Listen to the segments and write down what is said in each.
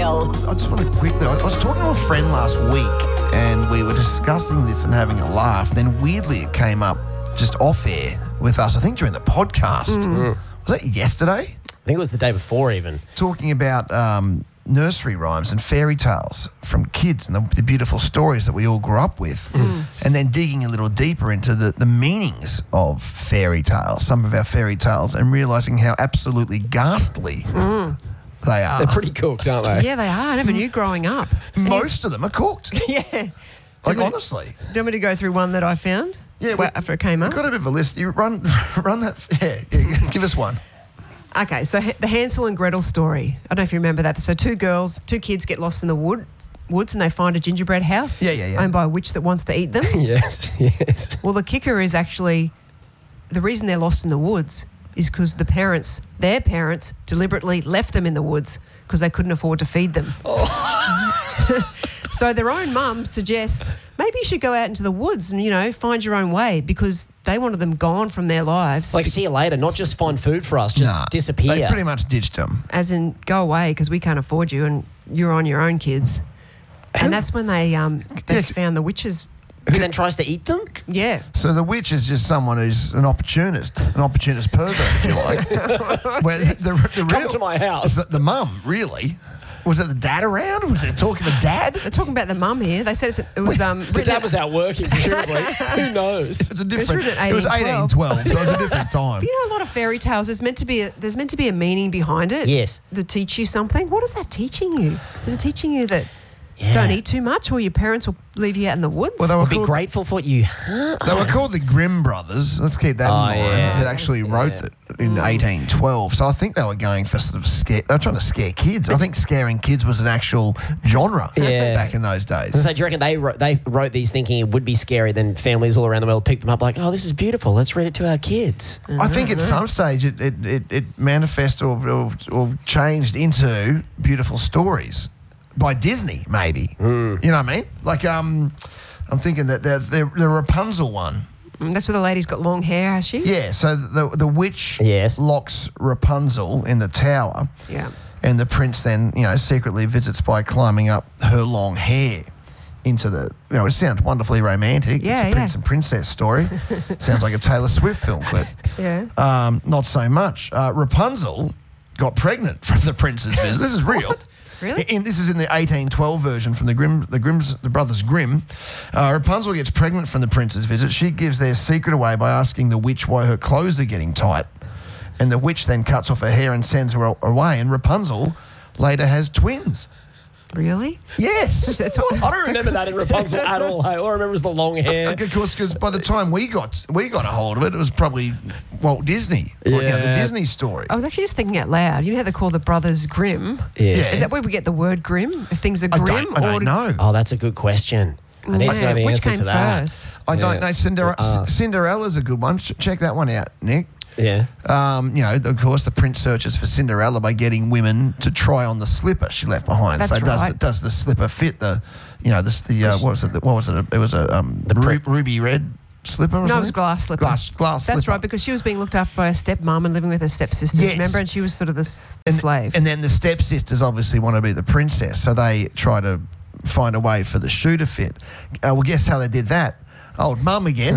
Neil. I just want to quickly, I was talking to a friend last week and we were discussing this and having a laugh. Then weirdly it came up just off air with us, I think during the podcast. Was that yesterday? I think it was the day before even. Talking about nursery rhymes and fairy tales from kids and the beautiful stories that we all grew up with. And then digging a little deeper into the meanings of fairy tales, some of our fairy tales, and realising how absolutely ghastly they are. They're pretty cooked, aren't they? Yeah, they are. I never knew growing up. Most of them are cooked. Yeah. Like, honestly. Do you want me to go through one that I found? Yeah, after it came up? We've got a bit of a list. You run that. Yeah, give us one. Okay, so the Hansel and Gretel story. I don't know if you remember that. So two kids get lost in the woods and they find a gingerbread house owned by a witch that wants to eat them. Yes. Well, the kicker is actually the reason they're lost in the woods is because their parents deliberately left them in the woods because they couldn't afford to feed them. So their own mum suggests maybe you should go out into the woods and, find your own way because they wanted them gone from their lives. Like, see you later, not just find food for us, just disappear. They pretty much ditched them. As in, go away because we can't afford you and you're on your own, kids. And that's when they found the witches. Who then tries to eat them? Yeah. So the witch is just someone who's an opportunist pervert, if you like. Where the Come to my house. The mum, really. Was it the dad around? Was it talking to dad? They're talking about the mum here. They said it was the dad was out working, presumably. Who knows? It's a different. It It was 1812, so it's a different time. But a lot of fairy tales. There's meant to be a meaning behind it. Yes. To teach you something. What is that teaching you? Is it teaching you that don't eat too much, or your parents will leave you out in the woods? Well, they were Be grateful for what you. They were called the Grimm brothers. Let's keep that in mind. Yeah. That actually wrote it in 1812. So I think they were going for sort of scare. They were trying to scare kids. I think scaring kids was an actual genre back in those days. So do you reckon they wrote these thinking it would be scary? Then families all around the world picked them up like, oh, this is beautiful. Let's read it to our kids. I think at some stage it manifested or changed into beautiful stories by Disney, maybe. You know what I mean? Like, I'm thinking that the Rapunzel one. That's where the lady's got long hair, has she? Yeah, so the witch locks Rapunzel in the tower. Yeah. And the prince then, secretly visits by climbing up her long hair into the, it sounds wonderfully romantic. Yeah, it's a prince and princess story. Sounds like a Taylor Swift film clip. Yeah. Not so much. Rapunzel got pregnant from the prince's visit. This is real. What? Really? This is in the 1812 version from the brothers Grimm. Rapunzel gets pregnant from the prince's visit. She gives their secret away by asking the witch why her clothes are getting tight. And the witch then cuts off her hair and sends her away. And Rapunzel later has twins. Really? Yes. I don't remember that in Rapunzel at all. Hey, all I remember is the long hair. Of course, because by the time we got a hold of it, it was probably Walt Disney. The Disney story. I was actually just thinking out loud. You know how they're called the brothers Grimm? Yeah. Is that where we get the word grim? If things are grim? I don't know. Oh, that's a good question. I need to know the Which answer came to that. first? I don't know. Cinderella's a good one. Check that one out, Nick. Yeah. Of course, the prince searches for Cinderella by getting women to try on the slipper she left behind. That's right. Does the slipper fit what was it? What was it? It was a ruby red slipper. No, it was a glass slipper. Glass That's slipper. right, because she was being looked after by her stepmom and living with her stepsisters, Yes. remember? And she was sort of the slave. And then the stepsisters obviously want to be the princess, so they try to find a way for the shoe to fit. Well, guess how they did that? Old mum again.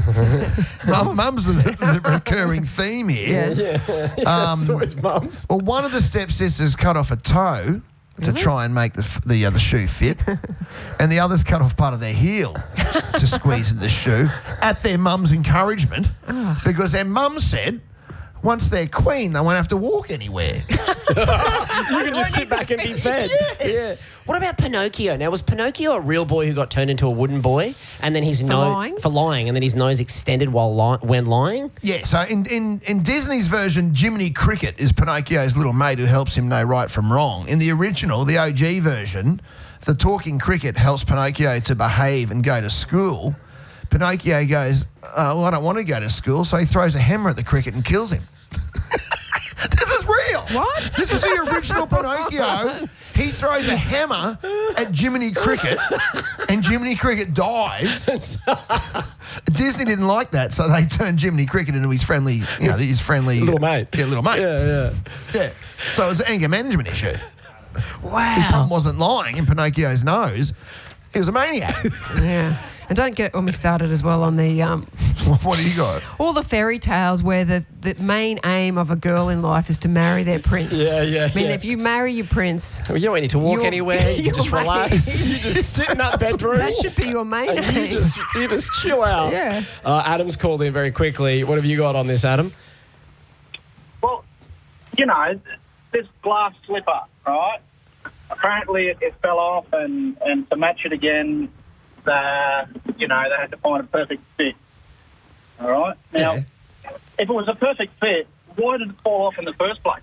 Mum's the recurring theme here. It's always mums. Well, one of the stepsisters cut off a toe to try and make the shoe fit, and the others cut off part of their heel to squeeze in the shoe at their mum's encouragement, because their mum said once they're queen, they won't have to walk anywhere. You can just sit back and be fed. Yes. Yeah. What about Pinocchio? Now, was Pinocchio a real boy who got turned into a wooden boy, and then his nose for lying, and then his nose extended when lying? Yeah. So in Disney's version, Jiminy Cricket is Pinocchio's little mate who helps him know right from wrong. In the original, the OG version, the talking cricket helps Pinocchio to behave and go to school. Pinocchio goes, well, I don't want to go to school, so he throws a hammer at the cricket and kills him. This is real. What? This is the original Pinocchio. He throws a hammer at Jiminy Cricket, and Jiminy Cricket dies. Disney didn't like that, so they turned Jiminy Cricket into his friendly little mate. Yeah, little mate. Yeah. Yeah. So it was an anger management issue. His mum wasn't lying in Pinocchio's nose. He was a maniac. Yeah. And don't get me started as well on the... What do you got? All the fairy tales where the main aim of a girl in life is to marry their prince. Yeah. I mean, if you marry your prince... Well, you don't need to walk anywhere. You can just relax. You just sit in that bedroom. That should be your main aim. You just chill out. Yeah. Adam's called in very quickly. What have you got on this, Adam? Well, this glass slipper, right? Apparently it fell off, and to match it again, they had to find a perfect fit. All right? Now, if it was a perfect fit, why did it fall off in the first place?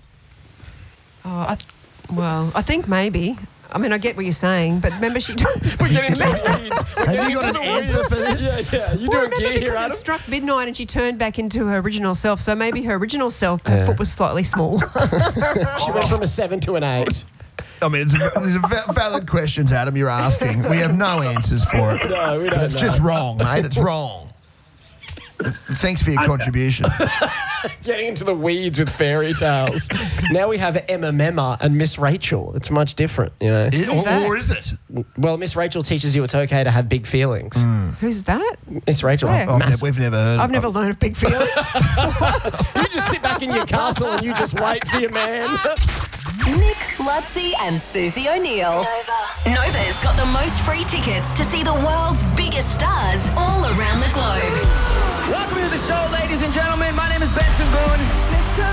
I think maybe. I mean, I get what you're saying, but remember she... We're getting into the weeds. Have you got an answer for this? Yeah. You doing gear here, Adam? It struck midnight and she turned back into her original self. So maybe her original self, her foot was slightly small. She went from a 7 to an 8. I mean, these are valid questions, Adam, you're asking. We have no answers for it. No, we don't know. It's just wrong, mate. It's wrong. Thanks for your contribution. Getting into the weeds with fairy tales. Now we have Emma Memma and Miss Rachel. It's much different, Or is it? Well, Miss Rachel teaches you it's okay to have big feelings. Who's that? Miss Rachel. We've never heard of I've never learned of big feelings. You just sit back in your castle and you just wait for your man. Nick, Lutzi and Susie O'Neill. Nova's got the most free tickets to see the world's biggest stars all around the globe. Welcome to the show, ladies and gentlemen. My name is Benson Boone. Mr.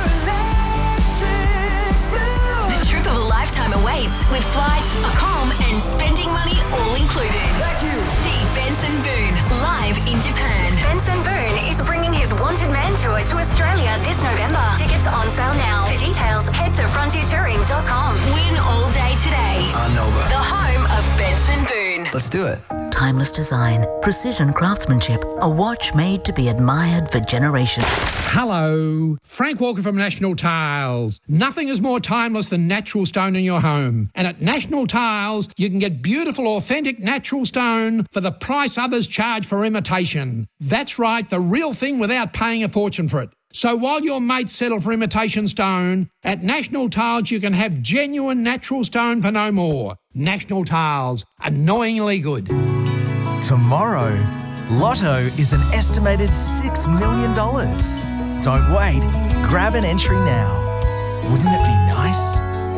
Electric Blue. The trip of a lifetime awaits with flights, accom and spending money all included. Thank you. See Benson Boone live in Japan. Benson Boone is bringing his Wanted Man tour to Australia this November. Tickets on sale now. For details, head to frontiertouring.com. Win all day today. On Nova. The home of Benson Boone. Let's do it. Timeless design, precision craftsmanship, a watch made to be admired for generations. Hello, Frank Walker from National Tiles. Nothing is more timeless than natural stone in your home. And at National Tiles, you can get beautiful, authentic natural stone for the price others charge for imitation. That's right, the real thing without paying a fortune for it. So while your mates settle for imitation stone, at National Tiles you can have genuine natural stone for no more. National Tiles, annoyingly good. Tomorrow, Lotto is an estimated $6 million. Don't wait, grab an entry now. Wouldn't it be nice?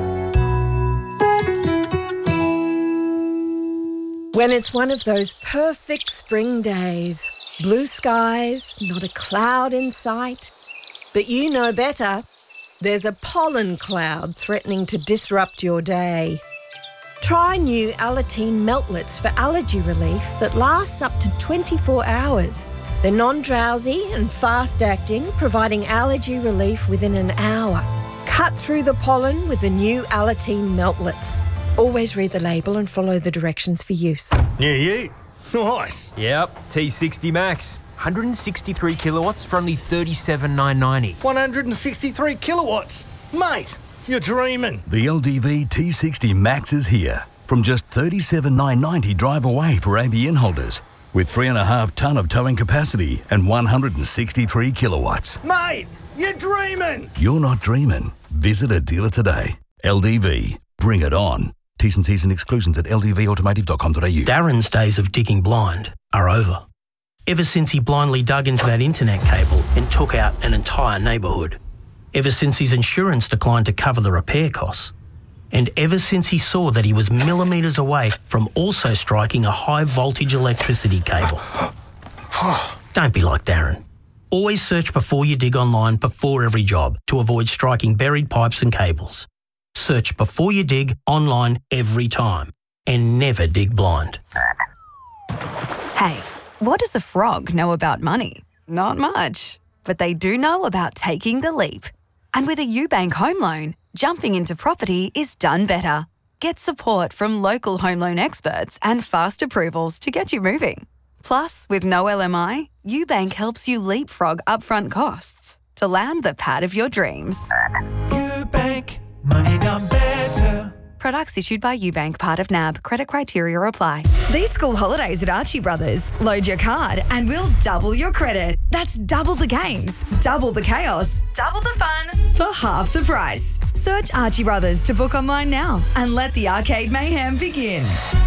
When it's one of those perfect spring days, blue skies, not a cloud in sight, but you know better, there's a pollen cloud threatening to disrupt your day. Try new Alateen Meltlets for allergy relief that lasts up to 24 hours. They're non-drowsy and fast-acting, providing allergy relief within an hour. Cut through the pollen with the new Alateen Meltlets. Always read the label and follow the directions for use. New yeet. Nice. Yep, T60 Max. 163 kilowatts for only $37,990. 163 kilowatts. Mate, you're dreaming. The LDV T60 Max is here. From just $37,990 drive away for ABN holders. With 3.5 tonne of towing capacity and 163 kilowatts. Mate, you're dreaming. You're not dreaming. Visit a dealer today. LDV. Bring it on. T's and C's and exclusions at ldvautomotive.com.au. Darren's days of digging blind are over. Ever since he blindly dug into that internet cable and took out an entire neighbourhood. Ever since his insurance declined to cover the repair costs. And ever since he saw that he was millimetres away from also striking a high-voltage electricity cable. Don't be like Darren. Always search before you dig online before every job to avoid striking buried pipes and cables. Search before you dig online every time. And never dig blind. Hey, what does a frog know about money? Not much. But they do know about taking the leap. And with a UBank home loan, jumping into property is done better. Get support from local home loan experts and fast approvals to get you moving. Plus, with no LMI, UBank helps you leapfrog upfront costs to land the pad of your dreams. UBank, money done better. Products issued by UBank, part of NAB. Credit criteria apply. These school holidays at Archie Brothers. Load your card and we'll double your credit. That's double the games, double the chaos, double the fun for half the price. Search Archie Brothers to book online now and let the arcade mayhem begin.